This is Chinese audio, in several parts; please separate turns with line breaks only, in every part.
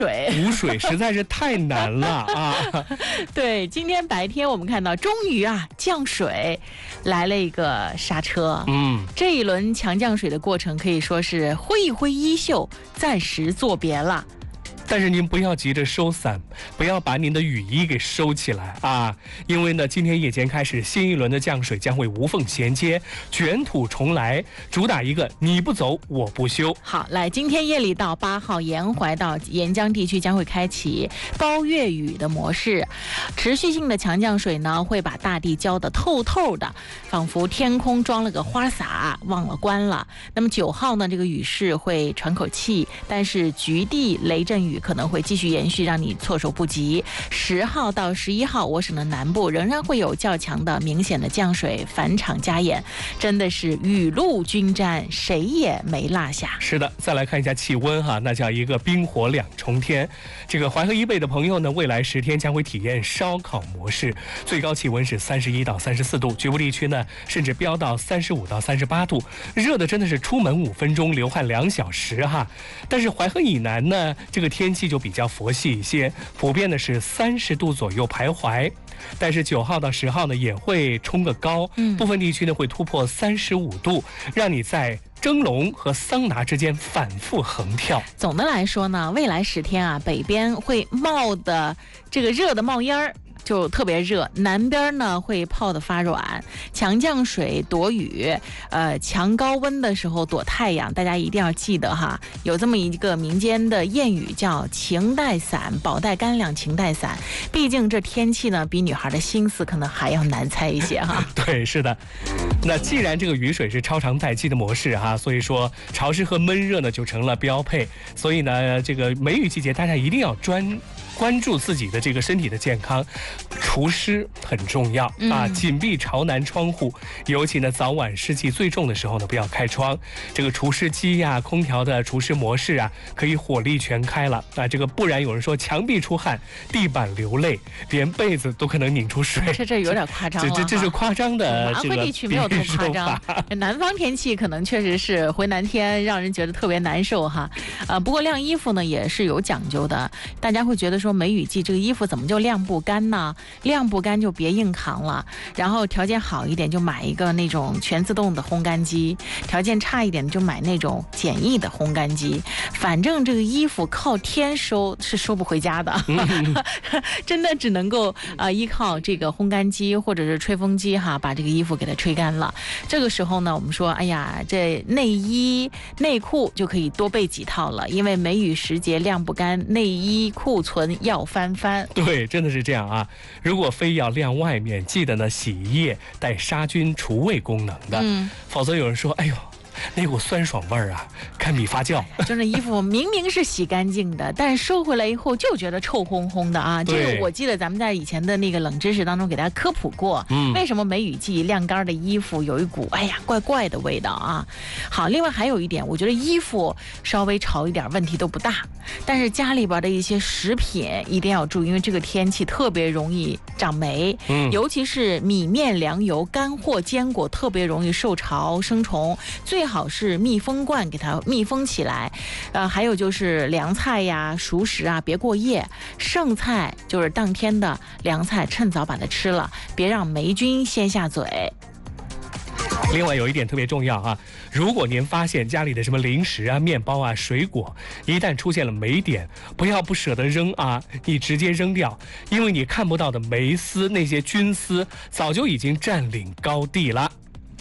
补水实在是太难了啊！
对，今天白天我们看到，终于降水来了一个刹车。这一轮强降水的过程可以说是挥一挥衣袖，暂时作别了。
但是您不要急着收伞，不要把您的雨衣给收起来啊！因为呢，今天夜间开始，新一轮的降水将会无缝衔接，卷土重来，主打一个你不走我不休。
好，来，今天夜里到8号，沿淮到沿江地区将会开启包月雨的模式，持续性的强降水呢，会把大地浇得透透的，仿佛天空装了个花洒，忘了关了。那么9号呢，这个雨势会喘口气，但是局地雷阵雨可能会继续延续，让你措手不及。10号到11号，我省的南部仍然会有较强的明显的降水，返场加演，真的是雨露均沾，谁也没落下。
是的，再来看一下气温哈，那叫一个冰火两重天。这个淮河以北的朋友呢，未来10天将会体验烧烤模式，最高气温是31到34度，局部地区呢甚至飙到35到38度，热的真的是出门5分钟，流汗2小时哈。但是淮河以南呢，这个天气就比较佛系一些，普遍的是30度左右徘徊。但是9号到10号呢也会冲个高，部分地区呢会突破35度，让你在蒸笼和桑拿之间反复横跳。
总的来说呢，未来10天北边会冒的这个热的冒烟儿，就特别热，南边呢会泡得发软，强降水躲雨，强高温的时候躲太阳，大家一定要记得哈，有这么一个民间的谚语叫情带伞，宝带干粮情带伞，毕竟这天气呢比女孩的心思可能还要难猜一些哈。
对，是的。那既然这个雨水是超长待机的模式哈，所以说潮湿和闷热呢就成了标配，所以呢这个梅雨季节大家一定要关注自己的这个身体的健康，除湿很重要啊！紧闭朝南窗户，尤其呢早晚湿气最重的时候呢，不要开窗。这个除湿机呀、空调的除湿模式啊，可以火力全开了啊！这个不然有人说墙壁出汗，地板流泪，连被子都可能拧出水。
这有点夸张了，
这是夸张的。
安徽地区没有多夸张，南方天气可能确实是回南天，让人觉得特别难受哈。不过晾衣服呢也是有讲究的，大家会觉得说梅雨季这个衣服怎么就晾不干呢？晾不干就别硬扛了，然后条件好一点就买一个那种全自动的烘干机，条件差一点就买那种简易的烘干机。反正这个衣服靠天收是收不回家的，真的只能够依靠这个烘干机或者是吹风机哈，把这个衣服给它吹干了。这个时候呢，我们说哎呀，这内衣内裤就可以多备几套了，因为梅雨时节晾不干，内衣库存要翻番。
对，真的是这样啊！如果非要晾外面，记得呢洗衣液带杀菌除味功能的，否则有人说，哎呦，那股酸爽味儿啊，堪比发酵。
就那衣服明明是洗干净的，但是收回来以后就觉得臭烘烘的啊！这个我记得咱们在以前的那个冷知识当中给大家科普过，为什么梅雨季晾干的衣服有一股怪怪的味道啊？好，另外还有一点，我觉得衣服稍微潮一点问题都不大，但是家里边的一些食品一定要注意，因为这个天气特别容易长霉，尤其是米面粮油、干货、坚果特别容易受潮生虫，最好是密封罐给它密封起来。还有就是凉菜呀、熟食啊，别过夜。剩菜就是当天的凉菜，趁早把它吃了，别让霉菌先下嘴。
另外有一点特别重要啊，如果您发现家里的什么零食啊、面包啊、水果一旦出现了霉点，不要不舍得扔啊，你直接扔掉，因为你看不到的霉丝，那些菌丝早就已经占领高地了。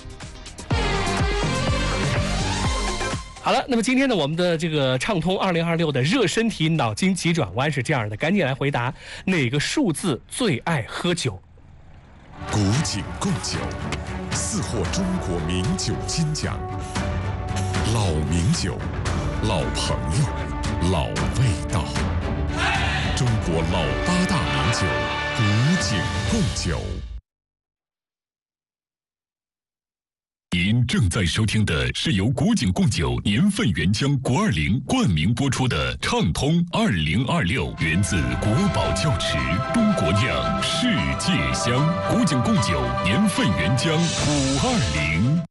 好了，那么今天呢，我们的这个畅通2026的热身题脑筋急转弯是这样的，赶紧来回答，哪个数字最爱喝酒？
古井贡酒4获中国名酒金奖，老名酒，老朋友，老味道。中国老8大名酒，古井贡酒。您正在收听的是由古井贡酒年份原浆520冠名播出的《畅通2026》，源自国宝窖池，中国酿，世界香。古井贡酒年份原浆520。